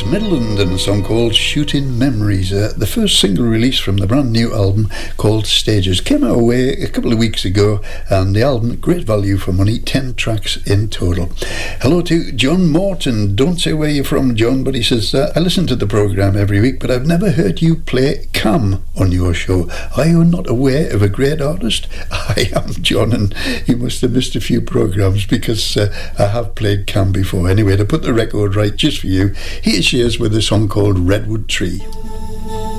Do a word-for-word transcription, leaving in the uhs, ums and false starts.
Midland and a song called Shooting Memories, uh, the first single release from the brand new album called Stages. Came our way a couple of weeks ago, and the album, great value for money, ten tracks in total. Hello to John Morton. Don't say where you're from, John, but he says, uh, I listen to the programme every week, but I've never heard you play Cam on your show. Are you not aware of a great artist? I am, John, and you must have missed a few programmes because uh, I have played Cam before. Anyway, to put the record right just for you, here she is with a song called Redwood Tree.